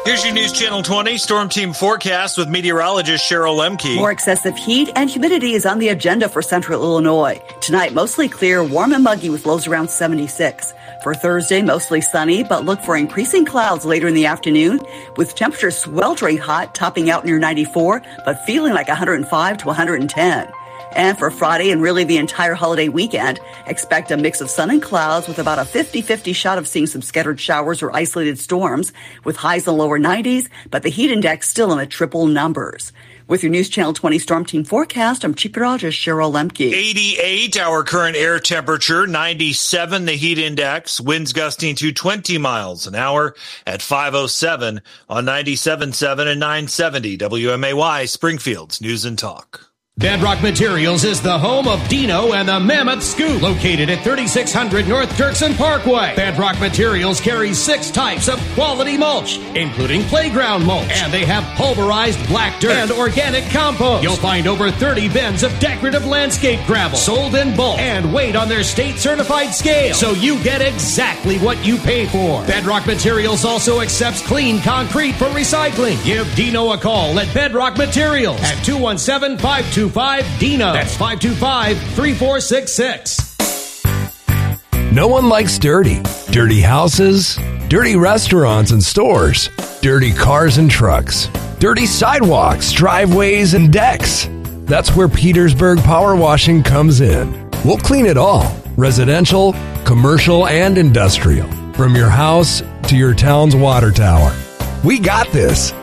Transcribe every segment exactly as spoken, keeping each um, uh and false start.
Here's your News Channel twenty Storm Team forecast with meteorologist Cheryl Lemke. More excessive heat and humidity is on the agenda for central Illinois. Tonight, mostly clear, warm and muggy with lows around seventy-six. For Thursday, mostly sunny, but look for increasing clouds later in the afternoon with temperatures sweltering hot, topping out near ninety-four, but feeling like one hundred five to one hundred ten. And for Friday and really the entire holiday weekend, expect a mix of sun and clouds with about a fifty-fifty shot of seeing some scattered showers or isolated storms with highs in the lower nineties, but the heat index still in the triple numbers. With your News Channel twenty Storm Team forecast, I'm Chief Meteorologist Cheryl Lemke. eighty-eight, our current air temperature, ninety-seven, the heat index, winds gusting to twenty miles an hour at five oh seven on ninety-seven point seven and nine seventy W M A Y, Springfield's News and Talk. Bedrock Materials is the home of Dino and the Mammoth Scoop, located at thirty-six hundred North Dirksen Parkway. Bedrock Materials carries six types of quality mulch, including playground mulch, and they have pulverized black dirt and organic compost. You'll find over thirty bins of decorative landscape gravel, sold in bulk and weighed on their state-certified scale, so you get exactly what you pay for. Bedrock Materials also accepts clean concrete for recycling. Give Dino a call at Bedrock Materials at two one seven, five two five D I N O. That's five two five, three four six six. No one likes dirty. Dirty houses, dirty restaurants and stores, dirty cars and trucks, dirty sidewalks, driveways, and decks. That's where Petersburg Power Washing comes in. We'll clean it all. Residential, commercial, and industrial. From your house to your town's water tower. We got this.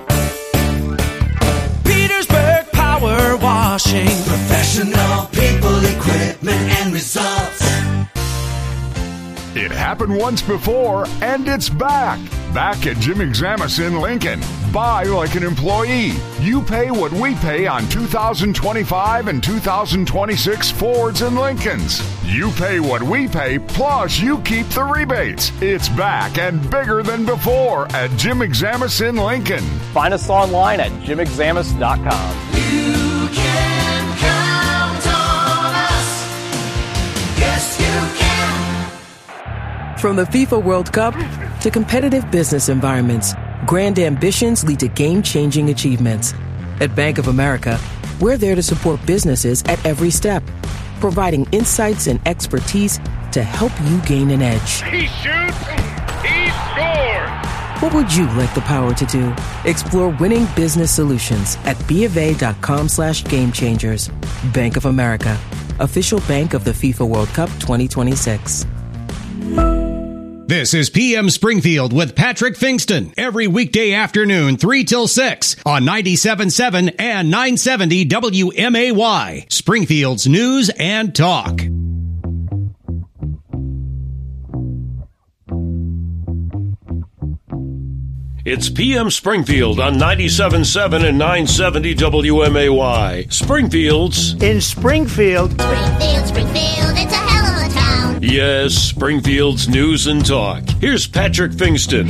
Petersburg Power Washing. Professional people, equipment, and results. It happened once before, and it's back. Back at Jim Examus in Lincoln. Buy like an employee. You pay what we pay on two thousand twenty-five and two thousand twenty-six Fords and Lincolns. You pay what we pay, plus you keep the rebates. It's back and bigger than before at Jim Examus in Lincoln. Find us online at jim examus dot com. You can count on us. Yes, you can. From the FIFA World Cup to competitive business environments, grand ambitions lead to game-changing achievements. At Bank of America, we're there to support businesses at every step, providing insights and expertise to help you gain an edge. He shoots, he scores! What would you like the power to do? Explore winning business solutions at bofa.com slash game changers. Bank of America, official bank of the FIFA World Cup twenty twenty-six. This is P M Springfield with Patrick Fingston every weekday afternoon, three till six on ninety-seven point seven and nine seventy W M A Y, Springfield's News and Talk. It's P M Springfield on ninety-seven point seven and nine seventy W M A Y, Springfield's. In Springfield. Springfield, Springfield, it's a hell of a town. Yes, Springfield's News and Talk. Here's Patrick Fingston.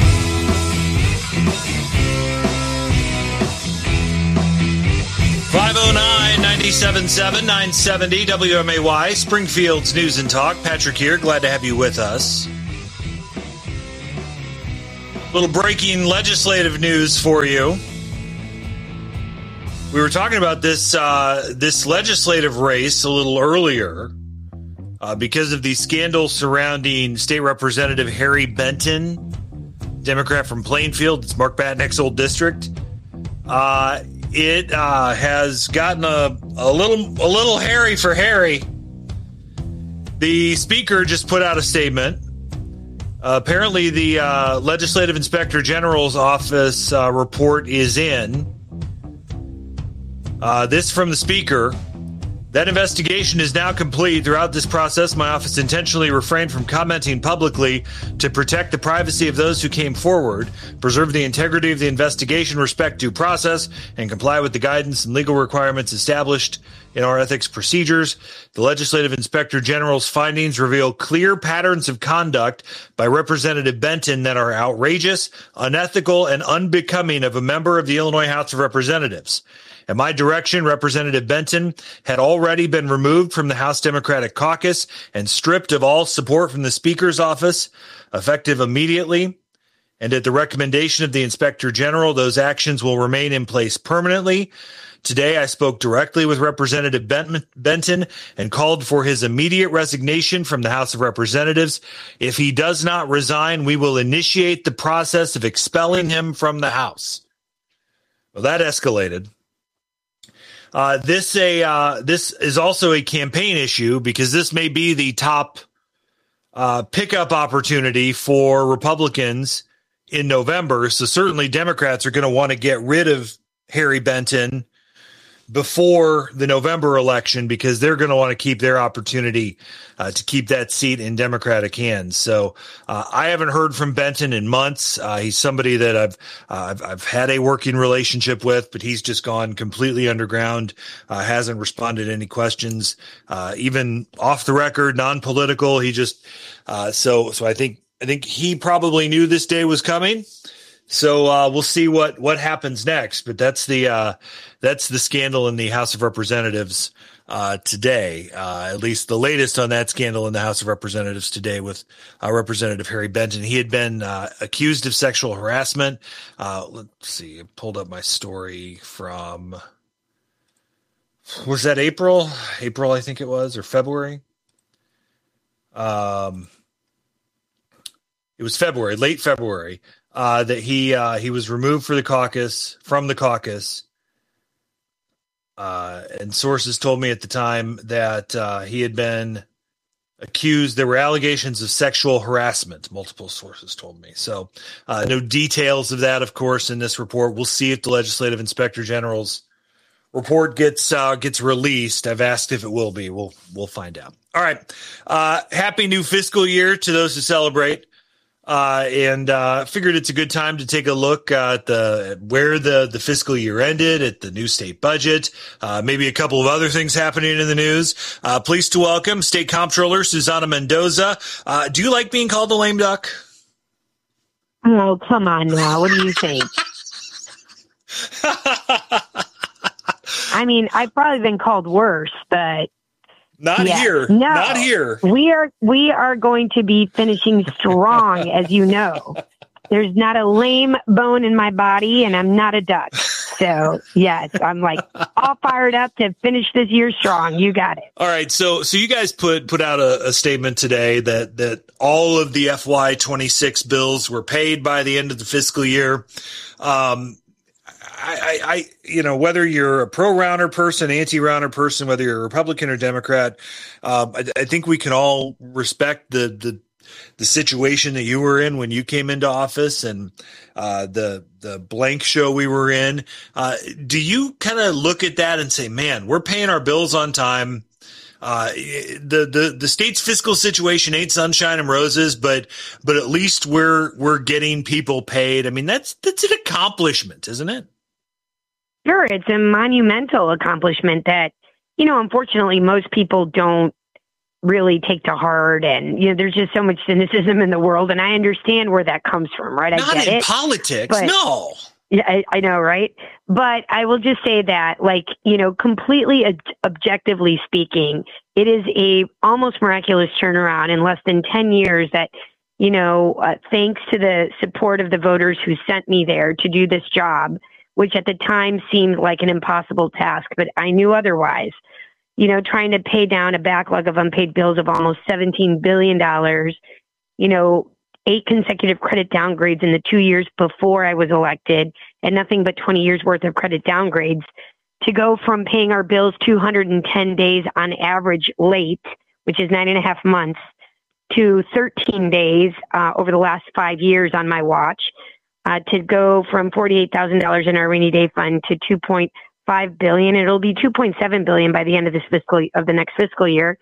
five oh nine, ninety-seven point seven, nine seventy W M A Y, Springfield's News and Talk. Patrick here, glad to have you with us. Little breaking legislative news for you. We were talking about this uh, this legislative race a little earlier uh, because of the scandal surrounding State Representative Harry Benton, Democrat from Plainfield. It's Mark Batnick's old district. Uh, it uh, has gotten a, a little a little hairy for Harry. The speaker just put out a statement. Uh, apparently, the uh, Legislative Inspector General's office uh, report is in. Uh, this from the Speaker. That investigation is now complete. Throughout this process, my office intentionally refrained from commenting publicly to protect the privacy of those who came forward, preserve the integrity of the investigation, respect due process, and comply with the guidance and legal requirements established in our ethics procedures. The Legislative Inspector General's findings reveal clear patterns of conduct by Representative Benton that are outrageous, unethical, and unbecoming of a member of the Illinois House of Representatives. At my direction, Representative Benton had already been removed from the House Democratic Caucus and stripped of all support from the Speaker's office, effective immediately. and at the recommendation of the Inspector General, those actions will remain in place permanently. Today, I spoke directly with Representative Benton and called for his immediate resignation from the House of Representatives. If he does not resign, we will initiate the process of expelling him from the House. Well, that escalated. Uh, this a uh, this is also a campaign issue because this may be the top uh, pickup opportunity for Republicans in November. So certainly Democrats are going to want to get rid of Harry Benton before the November election because they're going to want to keep their opportunity uh, to keep that seat in Democratic hands. So uh, I haven't heard from Benton in months. Uh, he's somebody that I've, uh, I've I've had a working relationship with, but he's just gone completely underground. Uh, hasn't responded to any questions, uh, even off the record, non-political. He just uh, so so I think I think he probably knew this day was coming. So uh, we'll see what, what happens next, but that's the uh, that's the scandal in the House of Representatives uh, today. Uh, at least the latest on that scandal in the House of Representatives today with uh, Representative Harry Benton. He had been uh, accused of sexual harassment. Uh, let's see, I pulled up my story from was that April? April, I think it was, or February. Um, it was February, late February. Uh, that he uh, he was removed for the caucus from the caucus, uh, and sources told me at the time that uh, he had been accused. There were allegations of sexual harassment. Multiple sources told me. So uh, no details of that, of course, in this report. We'll see if the Legislative Inspector General's report gets uh, gets released. I've asked if it will be. We'll we'll find out. All right. Uh, happy new fiscal year to those who celebrate. Uh, and uh, figured it's a good time to take a look uh, at the at where the, the fiscal year ended, at the new state budget, uh, maybe a couple of other things happening in the news. Uh, pleased to welcome State Comptroller Susana Mendoza. Uh, do you like being called the lame duck? Oh, come on now. What do you think? I mean, I've probably been called worse, but Not yeah. here. No. Not here. We are we are going to be finishing strong, as you know. There's not a lame bone in my body, and I'm not a duck. So, yes, I'm like all fired up to finish this year strong. You got it. All right. So so you guys put put out a, a statement today that, that all of the F Y twenty-six bills were paid by the end of the fiscal year. Um I, I, you know, whether you're a pro-Rauner person, anti-Rauner person, whether you're a Republican or Democrat, um, I, I think we can all respect the, the, the situation that you were in when you came into office and, uh, the, the blank show we were in. Uh, do you kind of look at that and say, man, we're paying our bills on time? Uh, the, the, the state's fiscal situation ain't sunshine and roses, but, but at least we're, we're getting people paid. I mean, that's, that's an accomplishment, isn't it? Sure, it's a monumental accomplishment that, you know, unfortunately, most people don't really take to heart. And, you know, there's just so much cynicism in the world. And I understand where that comes from, right? Not I get in it. politics, but, no. Yeah, I, I know, right? But I will just say that, like, you know, completely ob- objectively speaking, it is a almost miraculous turnaround in less than ten years that, you know, uh, thanks to the support of the voters who sent me there to do this job, which at the time seemed like an impossible task, but I knew otherwise. You know, trying to pay down a backlog of unpaid bills of almost seventeen billion dollars, you know, eight consecutive credit downgrades in the two years before I was elected, and nothing but twenty years worth of credit downgrades, to go from paying our bills two hundred ten days on average late, which is nine and a half months, to thirteen days uh, over the last five years on my watch. Uh, to go from forty-eight thousand dollars in our rainy day fund to two point five billion dollars. It'll be two point seven billion dollars by the end of this fiscal of the next fiscal year.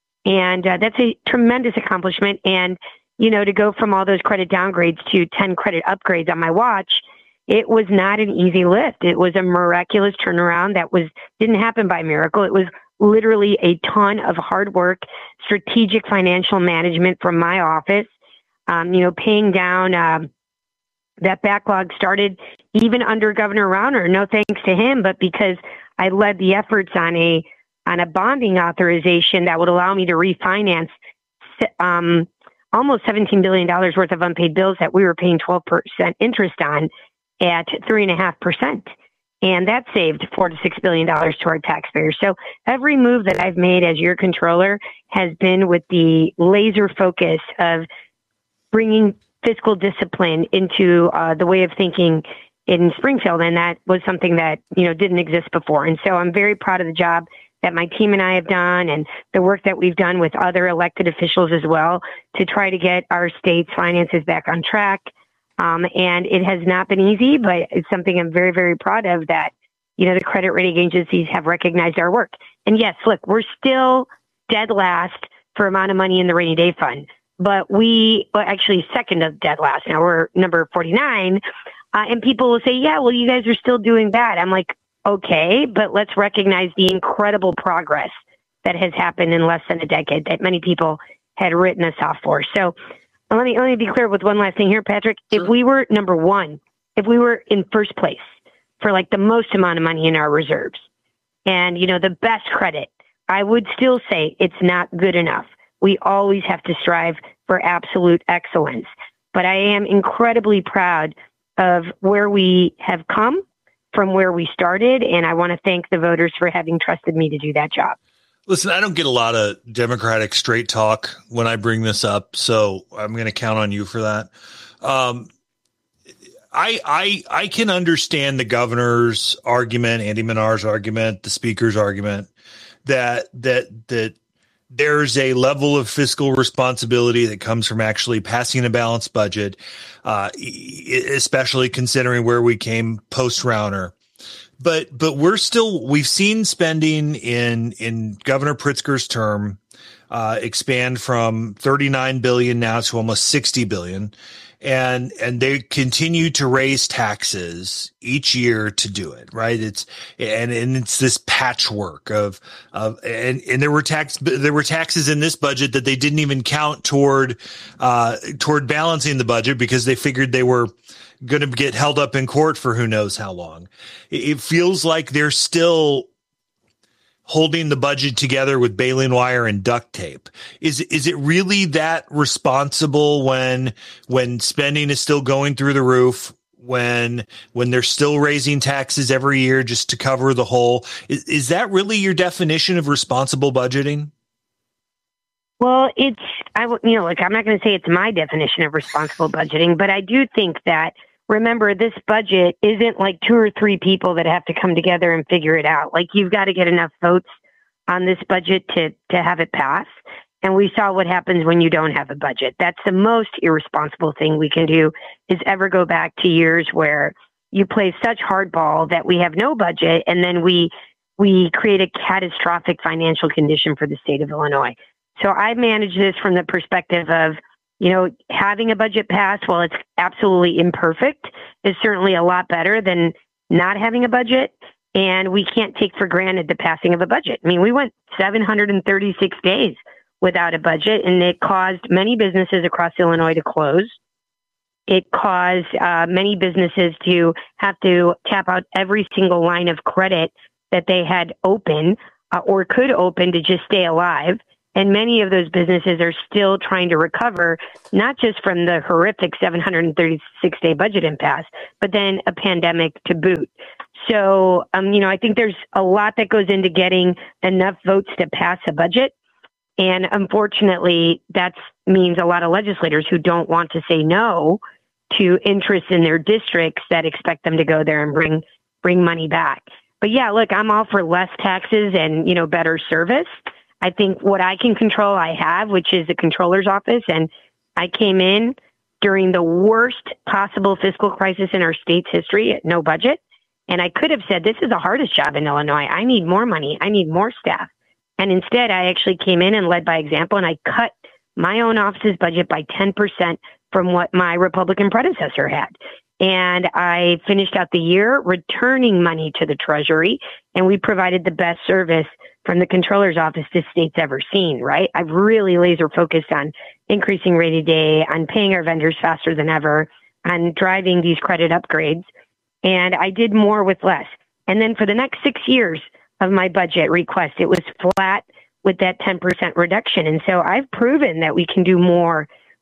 And uh, that's a tremendous accomplishment. And, you know, to go from all those credit downgrades to ten credit upgrades on my watch, it was not an easy lift. It was a miraculous turnaround that was didn't happen by miracle. It was literally a ton of hard work, strategic financial management from my office, um, you know, paying down uh, that backlog started even under Governor Rauner. No thanks to him, but because I led the efforts on a on a bonding authorization that would allow me to refinance um, almost seventeen billion dollars worth of unpaid bills that we were paying twelve percent interest on at three point five percent. And that saved four to six billion dollars to our taxpayers. So every move that I've made as your controller has been with the laser focus of bringing fiscal discipline into uh, the way of thinking in Springfield. And that was something that, you know, didn't exist before. And so I'm very proud of the job that my team and I have done and the work that we've done with other elected officials as well to try to get our state's finances back on track. Um, and it has not been easy, but it's something I'm very, very proud of that, you know, the credit rating agencies have recognized our work. And yes, look, we're still dead last for amount of money in the rainy day fund, but we well, actually second of dead last. Now we're number forty-nine. Uh, and people will say, yeah, well, you guys are still doing bad. I'm like, okay, but let's recognize the incredible progress that has happened in less than a decade that many people had written us off for. So let me, let me be clear with one last thing here, Patrick. Sure. If we were number one, if we were in first place for like the most amount of money in our reserves and, you know, the best credit, I would still say it's not good enough. We always have to strive for absolute excellence. But I am incredibly proud of where we have come from where we started. And I want to thank the voters for having trusted me to do that job. Listen, I don't get a lot of Democratic straight talk when I bring this up, so I'm going to count on you for that. Um, I, I, I can understand the governor's argument, Andy Minar's argument, the speaker's argument that, that, that there's a level of fiscal responsibility that comes from actually passing a balanced budget, uh, especially considering where we came post-Rauner. But but we're still we've seen spending in in Governor Pritzker's term uh, expand from thirty-nine billion now to almost sixty billion, and and they continue to raise taxes each year to do it. Right? It's and and it's this patchwork of of and and there were tax there were taxes in this budget that they didn't even count toward uh, toward balancing the budget because they figured they were going to get held up in court for who knows how long. It feels like they're still holding the budget together with baling wire and duct tape. Is is it really that responsible when when spending is still going through the roof, when when they're still raising taxes every year just to cover the hole? Is, is that really your definition of responsible budgeting? Well, it's, I you know, like I'm not going to say it's my definition of responsible budgeting, but I do think that, remember, this budget isn't like two or three people that have to come together and figure it out. Like you've got to get enough votes on this budget to, to have it pass. And we saw what happens when you don't have a budget. That's the most irresponsible thing we can do is ever go back to years where you play such hardball that we have no budget. And then we, we create a catastrophic financial condition for the state of Illinois. So I manage this from the perspective of, you know, having a budget pass, while it's absolutely imperfect, is certainly a lot better than not having a budget. And we can't take for granted the passing of a budget. I mean, we went seven hundred thirty-six days without a budget, and it caused many businesses across Illinois to close. It caused uh, many businesses to have to tap out every single line of credit that they had open uh, or could open to just stay alive. And many of those businesses are still trying to recover, not just from the horrific seven hundred thirty-six day budget impasse, but then a pandemic to boot. So, um, you know, I think there's a lot that goes into getting enough votes to pass a budget. And unfortunately, that means a lot of legislators who don't want to say no to interests in their districts that expect them to go there and bring bring money back. But yeah, look, I'm all for less taxes and, you know, better service. I think what I can control, I have, which is the controller's office. And I came in during the worst possible fiscal crisis in our state's history at no budget. And I could have said, this is the hardest job in Illinois. I need more money. I need more staff. And instead, I actually came in and led by example, and I cut my own office's budget by ten percent from what my Republican predecessor had. And I finished out the year returning money to the Treasury, and we provided the best service from the controller's office this state's ever seen, right? I've really laser focused on increasing rainy day, on paying our vendors faster than ever, on driving these credit upgrades. And I did more with less. And then for the next six years of my budget request, it was flat with that ten percent reduction. And so I've proven that we can do more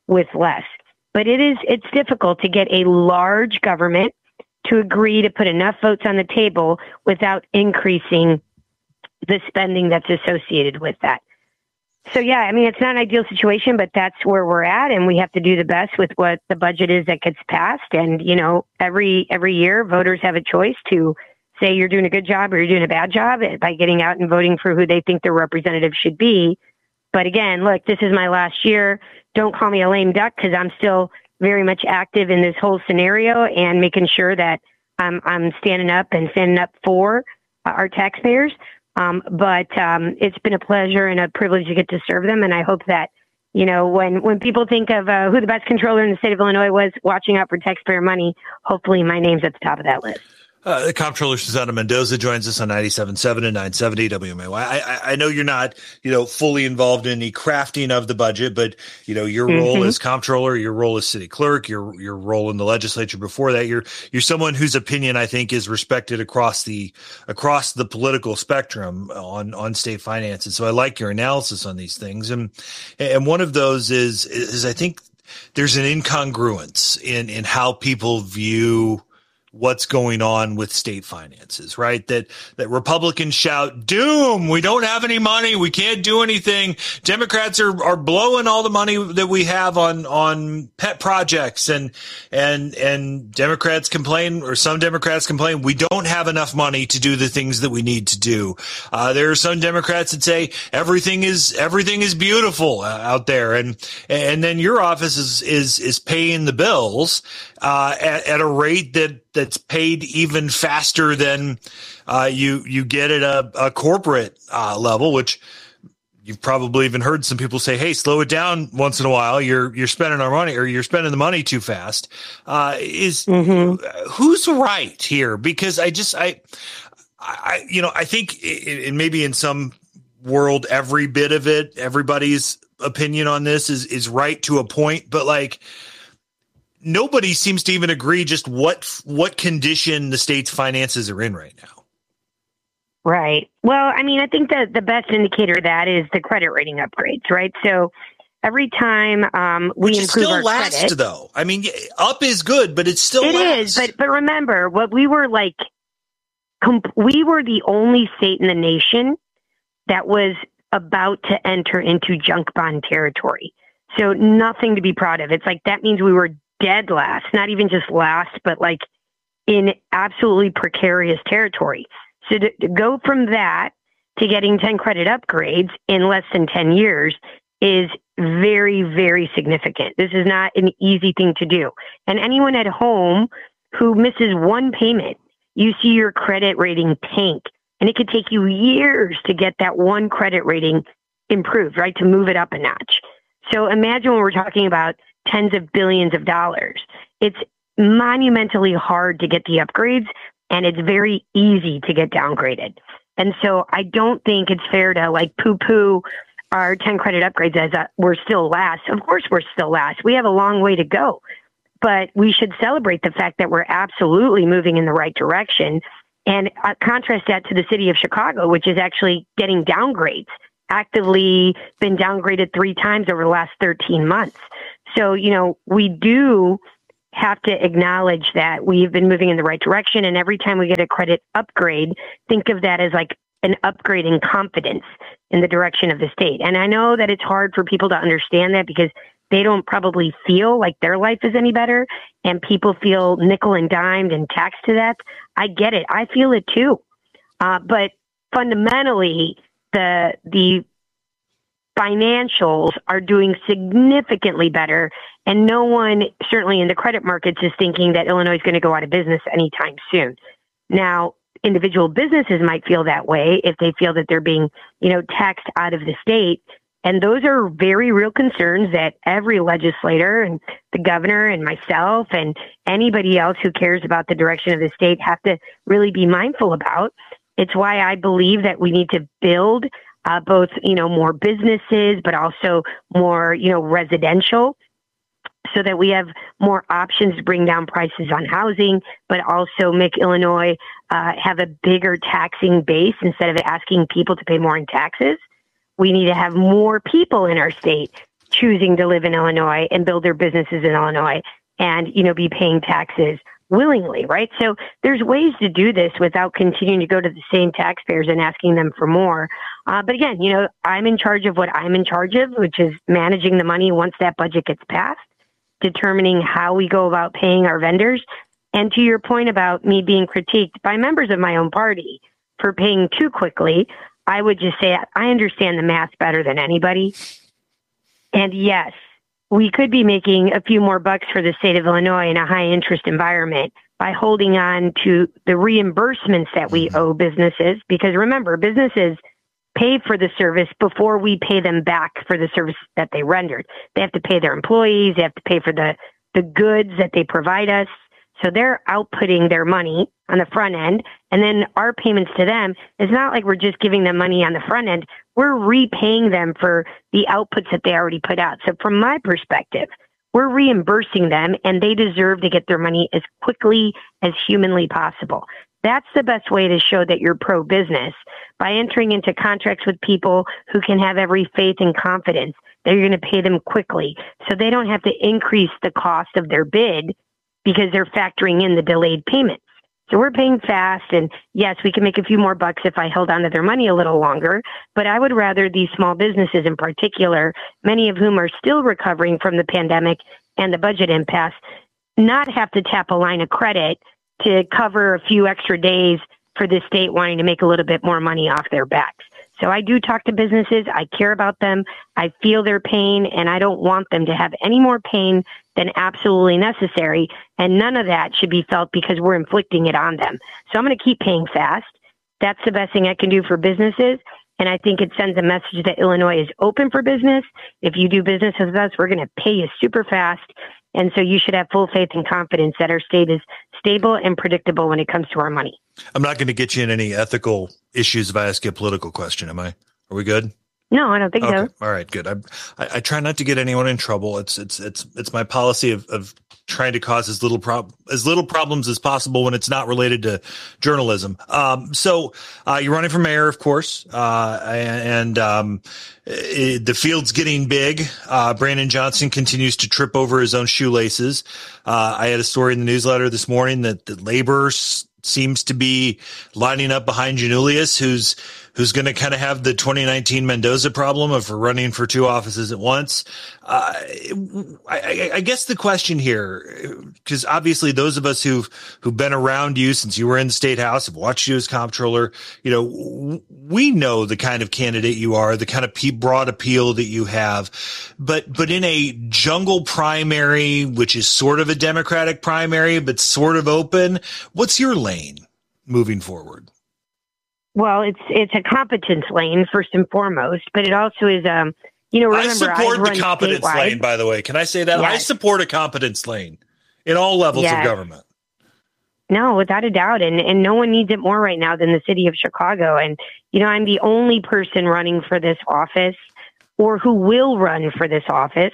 with less. But it is, it's difficult to get a large government to agree to put enough votes on the table without increasing the spending that's associated with that. So, yeah, I mean, it's not an ideal situation, but that's where we're at, and we have to do the best with what the budget is that gets passed. And, you know, every every year, voters have a choice to say you're doing a good job or you're doing a bad job by getting out and voting for who they think their representative should be. But again, look, this is my last year. Don't call me a lame duck, because I'm still very much active in this whole scenario and making sure that I'm, I'm standing up and standing up for our taxpayers. Um, but um, it's been a pleasure and a privilege to get to serve them. And I hope that, you know, when, when people think of uh, who the best controller in the state of Illinois was watching out for taxpayer money, hopefully my name's at the top of that list. Uh, the Comptroller Susanna Mendoza joins us on ninety-seven point seven and nine seventy W M A Y. I, I, I know you're not, you know, fully involved in the crafting of the budget, but, you know, your mm-hmm. role as Comptroller, your role as City Clerk, your your role in the legislature before that, you're you're someone whose opinion I think is respected across the across the political spectrum on on state finances. So I like your analysis on these things, and and one of those is is I think there's an incongruence in in how people view what's going on with state finances, right? That, that Republicans shout doom. We don't have any money. We can't do anything. Democrats are, are blowing all the money that we have on, on pet projects, and, and, and Democrats complain, or some Democrats complain, we don't have enough money to do the things that we need to do. Uh, there are some Democrats that say everything is, everything is beautiful uh, out there. And, and then your office is, is, is paying the bills, uh, at, at a rate that, that's paid even faster than uh, you you get at a, a corporate uh, level, which you've probably even heard some people say, "Hey, slow it down once in a while. You're you're spending our money, or you're spending the money too fast." Uh, is mm-hmm. who's right here? Because I just I I you know I think it, it maybe in some world every bit of it, everybody's opinion on this is is right to a point, but like, nobody seems to even agree just what what condition the state's finances are in right now. Right. Well, I mean, I think that the best indicator of that is the credit rating upgrades, right? So every time um, we Which improve still our last, credit, though. I mean, up is good, but it's still it lasts. is. But but remember, what we were like, comp- we were the only state in the nation that was about to enter into junk bond territory. So nothing to be proud of. It's like that means we were dead last, not even just last, but like in absolutely precarious territory. So to, to go from that to getting ten credit upgrades in less than ten years is very, very significant. This is not an easy thing to do. And anyone at home who misses one payment, you see your credit rating tank, and it could take you years to get that one credit rating improved, right? To move it up a notch. So imagine when we're talking about tens of billions of dollars. It's monumentally hard to get the upgrades, and it's very easy to get downgraded. And so I don't think it's fair to like poo-poo our ten credit upgrades as a, we're still last. Of course we're still last. We have a long way to go, but we should celebrate the fact that we're absolutely moving in the right direction, and uh, contrast that to the city of Chicago, which is actually getting downgrades, actively been downgraded three times over the last thirteen months. So, you know, we do have to acknowledge that we've been moving in the right direction. And every time we get a credit upgrade, think of that as like an upgrade in confidence in the direction of the state. And I know that it's hard for people to understand that because they don't probably feel like their life is any better, and people feel nickel and dimed and taxed to that. I get it. I feel it too. Uh, but fundamentally, the the financials are doing significantly better, and no one, certainly in the credit markets, is thinking that Illinois is going to go out of business anytime soon. Now, individual businesses might feel that way if they feel that they're being, you know, taxed out of the state, and those are very real concerns that every legislator and the governor and myself and anybody else who cares about the direction of the state have to really be mindful about. It's why I believe that we need to build Uh, both, you know, more businesses, but also more, you know, residential, so that we have more options to bring down prices on housing, but also make Illinois uh, have a bigger taxing base instead of asking people to pay more in taxes. We need to have more people in our state choosing to live in Illinois and build their businesses in Illinois and, you know, be paying taxes willingly, right? So there's ways to do this without continuing to go to the same taxpayers and asking them for more. Uh, but again, you know, I'm in charge of what I'm in charge of, which is managing the money once that budget gets passed, determining how we go about paying our vendors. And to your point about me being critiqued by members of my own party for paying too quickly, I would just say I understand the math better than anybody. And yes, we could be making a few more bucks for the state of Illinois in a high interest environment by holding on to the reimbursements that we owe businesses. Because remember, businesses pay for the service before we pay them back for the service that they rendered. They have to pay their employees. They have to pay for the, the goods that they provide us. So they're outputting their money on the front end. And then our payments to them is not like we're just giving them money on the front end. We're repaying them for the outputs that they already put out. So from my perspective, we're reimbursing them and they deserve to get their money as quickly as humanly possible. That's the best way to show that you're pro-business, by entering into contracts with people who can have every faith and confidence that you're going to pay them quickly so they don't have to increase the cost of their bid because they're factoring in the delayed payments. So we're paying fast, and yes, we can make a few more bucks if I held on to their money a little longer, but I would rather these small businesses in particular, many of whom are still recovering from the pandemic and the budget impasse, not have to tap a line of credit to cover a few extra days for the state wanting to make a little bit more money off their backs. So I do talk to businesses. I care about them. I feel their pain, and I don't want them to have any more pain than absolutely necessary. And none of that should be felt because we're inflicting it on them. So I'm going to keep paying fast. That's the best thing I can do for businesses. And I think it sends a message that Illinois is open for business. If you do business with us, we're going to pay you super fast. And so you should have full faith and confidence that our state is stable and predictable when it comes to our money. I'm not going to get you in any ethical issues if I ask you a political question, am I? Are we good? No, I don't think okay. so. All right, good. I, I I try not to get anyone in trouble. It's it's it's it's my policy of, of trying to cause as little prob as little problems as possible when it's not related to journalism. Um, so uh, you're running for mayor, of course, uh, and um, it, the field's getting big. Uh, Brandon Johnson continues to trip over his own shoelaces. Uh, I had a story in the newsletter this morning that, that labor s- seems to be lining up behind Janulius, who's who's going to kind of have the twenty nineteen Mendoza problem of running for two offices at once. Uh, I, I guess the question here, because obviously those of us who've who've been around you since you were in the state house, have watched you as comptroller, you know, we know the kind of candidate you are, the kind of broad appeal that you have. But but in a jungle primary, which is sort of a Democratic primary, but sort of open, what's your lane moving forward? Well, it's it's a competence lane first and foremost, but it also is, um, you know, remember, I support I the competence statewide. lane, by the way. Can I say that? Yes. I support a competence lane in all levels yes. of government. No, without a doubt. And, and no one needs it more right now than the city of Chicago. And, you know, I'm the only person running for this office or who will run for this office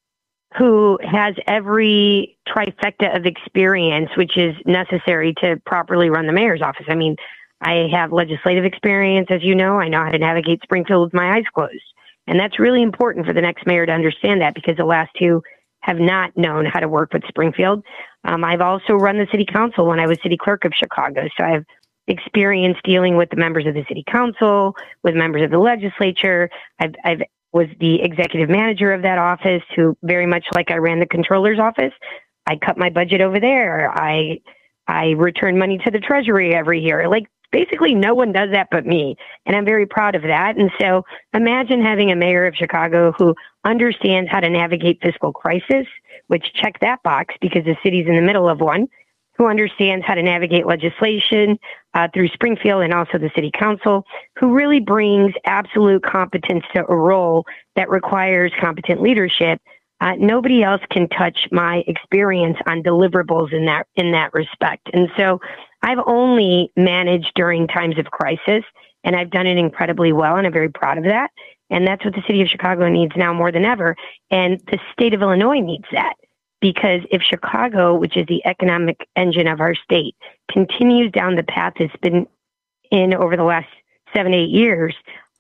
who has every trifecta of experience, which is necessary to properly run the mayor's office. I mean, I have legislative experience, as you know. I know how to navigate Springfield with my eyes closed. And that's really important for the next mayor to understand that, because the last two have not known how to work with Springfield. Um, I've also run the city council when I was city clerk of Chicago. So I've experience dealing with the members of the city council, with members of the legislature. I've, I've was the executive manager of that office, who very much like I ran the controller's office. I cut my budget over there. I, I return money to the treasury every year. Like, basically, no one does that but me, and I'm very proud of that. And so imagine having a mayor of Chicago who understands how to navigate fiscal crisis, which check that box because the city's in the middle of one, who understands how to navigate legislation uh, through Springfield and also the city council, who really brings absolute competence to a role that requires competent leadership. Uh, nobody else can touch my experience on deliverables in that in that respect. And so I've only managed during times of crisis, and I've done it incredibly well, and I'm very proud of that. And that's what the city of Chicago needs now more than ever. And the state of Illinois needs that, because if Chicago, which is the economic engine of our state, continues down the path it's been in over the last seven, eight years,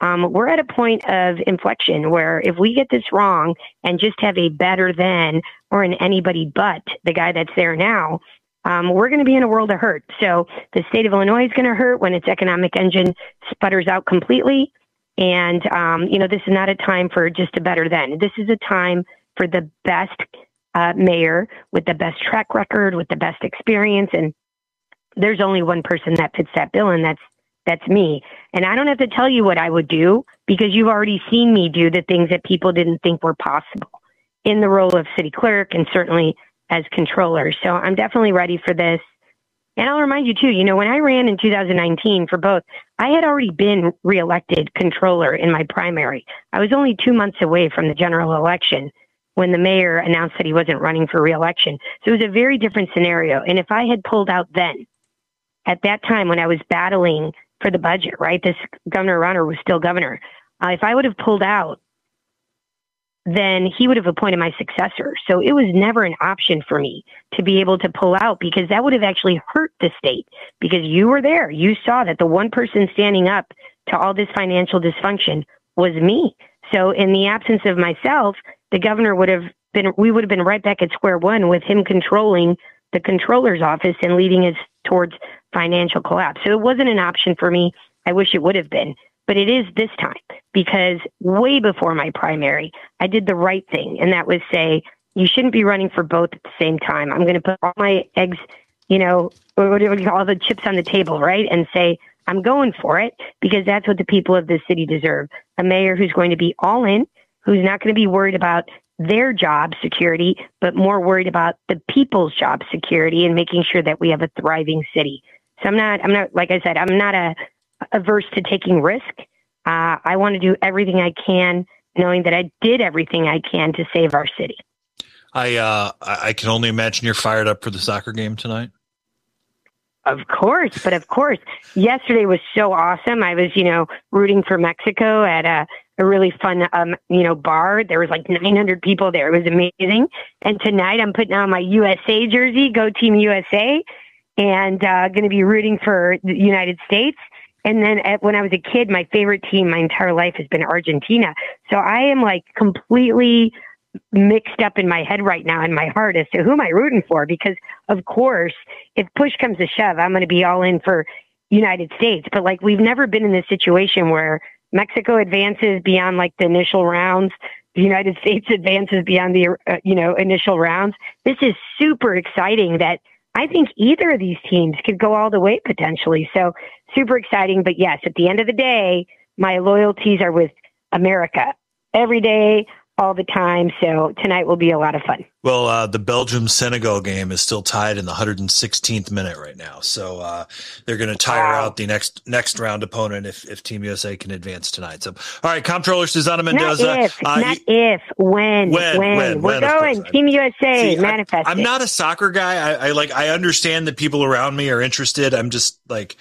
um, we're at a point of inflection where if we get this wrong and just have a better than or an anybody but the guy that's there now, um, we're going to be in a world of hurt. So the state of Illinois is going to hurt when its economic engine sputters out completely. And, um, you know, this is not a time for just a better than. This is a time for the best uh, mayor with the best track record, with the best experience. And there's only one person that fits that bill, and that's that's me. And I don't have to tell you what I would do because you've already seen me do the things that people didn't think were possible in the role of city clerk and certainly as controller. So I'm definitely ready for this. And I'll remind you, too, you know, when I ran in two thousand nineteen for both, I had already been reelected controller in my primary. I was only two months away from the general election when the mayor announced that he wasn't running for reelection. So it was a very different scenario. And if I had pulled out then, at that time when I was battling for the budget, right, this Governor Rauner was still governor. Uh, if I would have pulled out, then he would have appointed my successor. So it was never an option for me to be able to pull out because that would have actually hurt the state because you were there. You saw that the one person standing up to all this financial dysfunction was me. So in the absence of myself, the governor would have been, we would have been right back at square one with him controlling the controller's office and leading us towards financial collapse. So it wasn't an option for me. I wish it would have been. But it is this time because way before my primary, I did the right thing. And that was say, you shouldn't be running for both at the same time. I'm going to put all my eggs, you know, or what do you call all the chips on the table, right? And say, I'm going for it because that's what the people of this city deserve. A mayor who's going to be all in, who's not going to be worried about their job security, but more worried about the people's job security and making sure that we have a thriving city. So I'm not, I'm not, like I said, I'm not a, averse to taking risk. Uh, I want to do everything I can, knowing that I did everything I can to save our city. I uh, I can only imagine you're fired up for the soccer game tonight. Of course, but of course, yesterday was so awesome. I was, you know, rooting for Mexico at a, a really fun, um, you know, bar. There was like nine hundred people there. It was amazing. And tonight I'm putting on my U S A jersey, Go Team U S A, and uh, going to be rooting for the United States. And then at, when I was a kid, my favorite team my entire life has been Argentina. So I am like completely mixed up in my head right now in my heart as to who am I rooting for? Because of course, if push comes to shove, I'm going to be all in for United States. But like, we've never been in this situation where Mexico advances beyond like the initial rounds. The United States advances beyond the, uh, you know, initial rounds. This is super exciting that I think either of these teams could go all the way potentially. So super exciting. But yes, at the end of the day, my loyalties are with America every day, all the time. So tonight will be a lot of fun. Well, uh, the Belgium-Senegal game is still tied in the one hundred sixteenth minute right now. So uh, they're going to tire wow. out the next next round opponent if, if Team U S A can advance tonight. So, all right, Comptroller Susana Mendoza. Not if, uh, not you, if when, when, when. when We're when, going. Team U S A, See, manifest I, I'm it. not a soccer guy. I, I like. I understand that people around me are interested. I'm just like,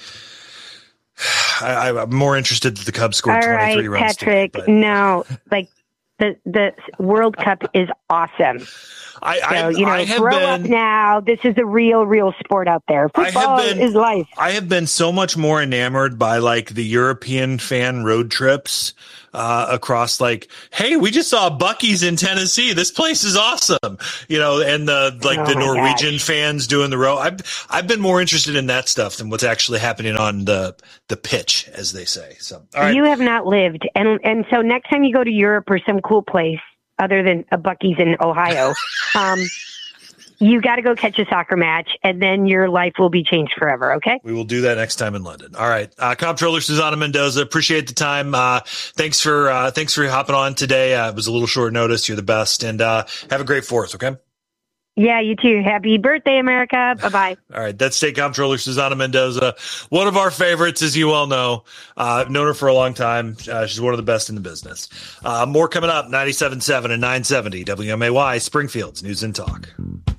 I, I'm more interested that the Cubs scored all twenty-three right, runs. Patrick, today, no, like the the World Cup is awesome. I, so, I, you know, I have grow been, up now. This is a real, real sport out there. Football I have been, is life. I have been so much more enamored by like the European fan road trips uh, across like, hey, we just saw Buc-ee's in Tennessee. This place is awesome. You know, and the like oh the Norwegian gosh. fans doing the road. I've I've been more interested in that stuff than what's actually happening on the the pitch, as they say. So, all right. You have not lived, and and so next time you go to Europe or some cool place other than a Buc-ee's in Ohio, um, you got to go catch a soccer match, and then your life will be changed forever. Okay. We will do that next time in London. All right. Uh, Comptroller Susana Mendoza, appreciate the time. Uh, thanks for, uh, thanks for hopping on today. Uh, it was a little short notice. You're the best, and, uh, have a great fourth. Okay. Yeah, you too. Happy birthday, America. Bye-bye. All right. That's State Comptroller Susana Mendoza, one of our favorites, as you all know. Uh, I've known her for a long time. Uh, she's one of the best in the business. Uh, more coming up, ninety-seven point seven and nine seventy W M A Y, Springfield's News and Talk.